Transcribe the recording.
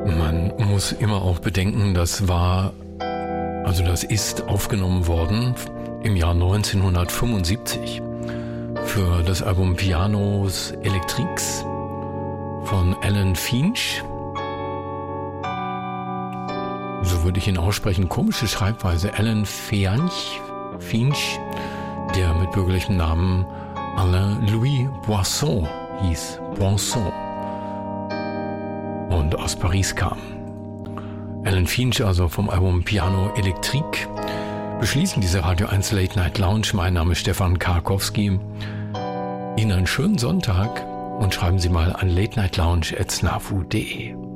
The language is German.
Man muss immer auch bedenken, das ist aufgenommen worden im Jahr 1975 für das Album Pianos Electriques von Alan Finch. So würde ich ihn aussprechen. Komische Schreibweise. Alan Finch, der mit bürgerlichem Namen Alain Louis Boisson hieß. Boisson. Und aus Paris kam. Alan Finch, also vom Album Piano Electrique, beschließen diese Radio 1 Late Night Lounge. Mein Name ist Stefan Karkowski. Ihnen einen schönen Sonntag und schreiben Sie mal an latenightlounge@snafu.de.